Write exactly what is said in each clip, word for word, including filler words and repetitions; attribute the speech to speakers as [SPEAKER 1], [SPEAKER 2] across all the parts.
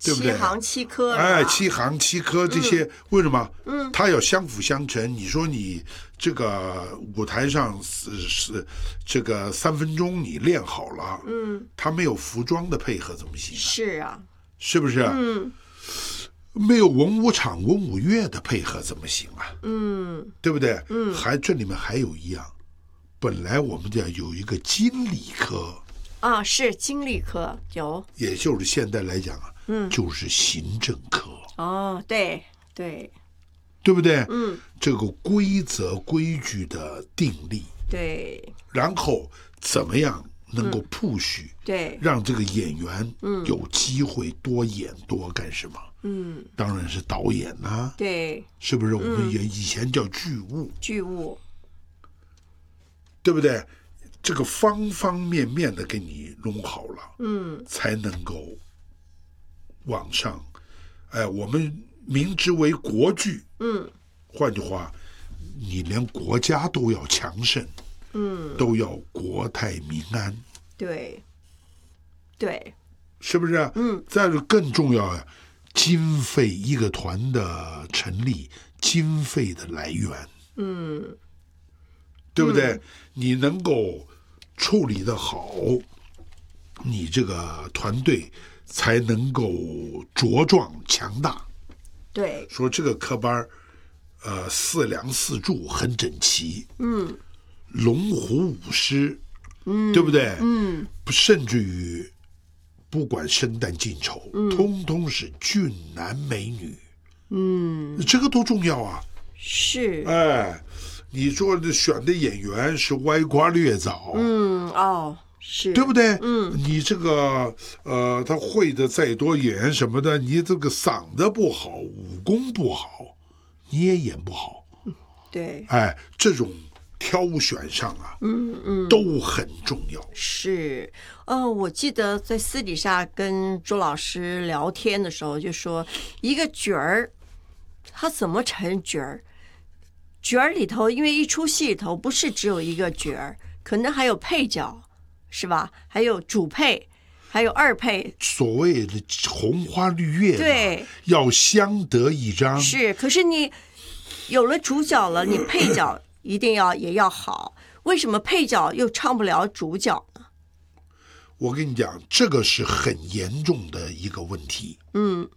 [SPEAKER 1] 对不对？
[SPEAKER 2] 七行七科，
[SPEAKER 1] 哎，七行七科这些、嗯、为什么？嗯，它要相辅相成。你说你这个舞台上是是这个三分钟你练好了，嗯，它没有服装的配合怎么行、啊？
[SPEAKER 2] 是啊，
[SPEAKER 1] 是不是？
[SPEAKER 2] 嗯，
[SPEAKER 1] 没有文武场文武乐的配合怎么行啊？
[SPEAKER 2] 嗯，
[SPEAKER 1] 对不对？
[SPEAKER 2] 嗯，
[SPEAKER 1] 还这里面还有一样，本来我们讲有一个经理科。
[SPEAKER 2] 啊，是经理科有，
[SPEAKER 1] 也就是现在来讲啊，嗯，就是行政科。
[SPEAKER 2] 哦，对对，
[SPEAKER 1] 对不对？
[SPEAKER 2] 嗯，
[SPEAKER 1] 这个规则规矩的订立，
[SPEAKER 2] 对，
[SPEAKER 1] 然后怎么样能够 push，、嗯、
[SPEAKER 2] 对，
[SPEAKER 1] 让这个演员有机会多演多干什么？嗯，当然是导演呐、啊，
[SPEAKER 2] 对，
[SPEAKER 1] 是不是？我们也以前叫剧务，
[SPEAKER 2] 剧务，
[SPEAKER 1] 对不对？这个方方面面的给你弄好了，嗯，才能够往上。哎，我们明之为国剧，嗯，换句话，你连国家都要强盛，嗯，都要国泰民安，
[SPEAKER 2] 对，对，
[SPEAKER 1] 是不是？嗯，再者更重要呀，经费一个团的成立，经费的来源，嗯，对不对？嗯、你能够处理得好，你这个团队才能够茁壮强大。
[SPEAKER 2] 对，
[SPEAKER 1] 说这个科班，呃，四梁四柱很整齐，嗯，龙虎舞狮，嗯，对不对？嗯，甚至于不管生旦净丑，嗯，通通是俊男美女，嗯，这个都重要啊。
[SPEAKER 2] 是，
[SPEAKER 1] 哎。你说的选的演员是歪瓜裂枣，
[SPEAKER 2] 嗯哦，是
[SPEAKER 1] 对不对？
[SPEAKER 2] 嗯，
[SPEAKER 1] 你这个呃，他会的再多演员什么的，你这个嗓子不好，武功不好，你也演不好。
[SPEAKER 2] 对，
[SPEAKER 1] 哎，这种挑选上啊，嗯嗯，都很重要。
[SPEAKER 2] 是，呃，我记得在私底下跟周老师聊天的时候，就说一个角儿，他怎么成角儿？角儿里头，因为一出戏里头不是只有一个角儿，可能还有配角，是吧？还有主配，还有二配。
[SPEAKER 1] 所谓的红花绿叶，
[SPEAKER 2] 对，
[SPEAKER 1] 要相得益彰。
[SPEAKER 2] 是，可是你有了主角了，你配角一定要也要好。为什么配角又唱不了主角呢？
[SPEAKER 1] 我跟你讲，这个是很严重的一个问题。嗯，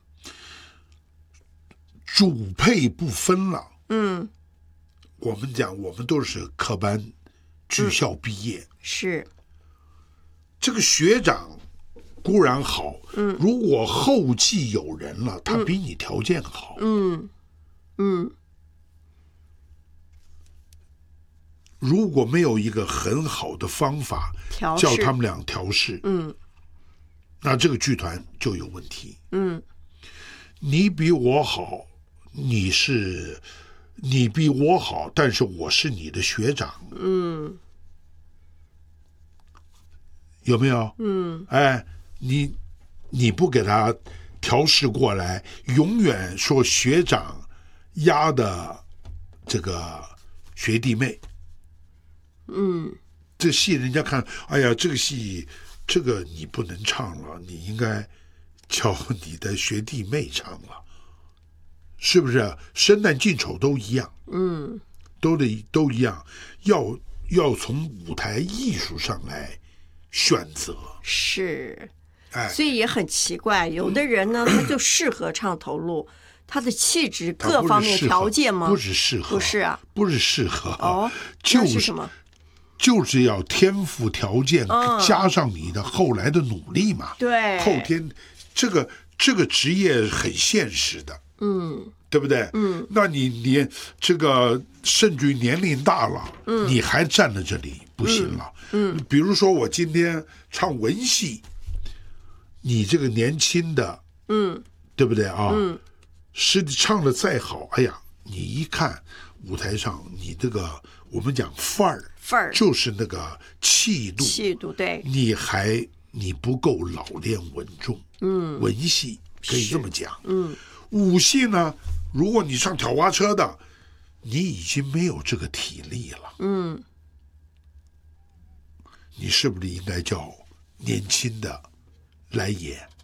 [SPEAKER 1] 主配不分了。嗯。我们讲，我们都是科班剧校毕业，
[SPEAKER 2] 嗯、是
[SPEAKER 1] 这个学长固然好，嗯，如果后继有人了，他比你条件好，
[SPEAKER 2] 嗯嗯，
[SPEAKER 1] 如果没有一个很好的方法叫他们俩调试，
[SPEAKER 2] 嗯，
[SPEAKER 1] 那这个剧团就有问题，
[SPEAKER 2] 嗯，
[SPEAKER 1] 你比我好，你是。你比我好，但是我是你的学长，
[SPEAKER 2] 嗯，
[SPEAKER 1] 有没有？
[SPEAKER 2] 嗯，
[SPEAKER 1] 哎，你你不给他调试过来，永远说学长压的这个学弟妹，
[SPEAKER 2] 嗯，
[SPEAKER 1] 这戏人家看，哎呀，这个戏这个你不能唱了，你应该叫你的学弟妹唱了。是不是生旦净丑都一样？
[SPEAKER 2] 嗯，
[SPEAKER 1] 都得都一样，要要从舞台艺术上来选择。
[SPEAKER 2] 是，
[SPEAKER 1] 哎，
[SPEAKER 2] 所以也很奇怪，有的人呢，他就适合唱头路，他的气质各方面条件吗？
[SPEAKER 1] 不是适合，
[SPEAKER 2] 不是啊，
[SPEAKER 1] 不是适合
[SPEAKER 2] 哦，
[SPEAKER 1] 就是
[SPEAKER 2] 什么？
[SPEAKER 1] 就是要天赋条件、嗯、加上你的后来的努力嘛。
[SPEAKER 2] 对，
[SPEAKER 1] 后天这个这个职业很现实的。
[SPEAKER 2] 嗯，
[SPEAKER 1] 对不对？
[SPEAKER 2] 嗯，
[SPEAKER 1] 那你你这个甚至于年龄大了，嗯，你还站在这里不行了，
[SPEAKER 2] 嗯，嗯
[SPEAKER 1] 比如说我今天唱文戏，你这个年轻的，
[SPEAKER 2] 嗯，
[SPEAKER 1] 对不对啊？
[SPEAKER 2] 嗯，
[SPEAKER 1] 是唱的再好，哎呀，你一看舞台上你这个我们讲范儿，
[SPEAKER 2] 范儿
[SPEAKER 1] 就是那个气度，
[SPEAKER 2] 气度，对，
[SPEAKER 1] 你还你不够老练稳重，
[SPEAKER 2] 嗯，
[SPEAKER 1] 文戏可以这么讲，
[SPEAKER 2] 嗯。
[SPEAKER 1] 武戏呢？如果你上挑花车的，你已经没有这个体力了。
[SPEAKER 2] 嗯，
[SPEAKER 1] 你是不是应该叫年轻的来演？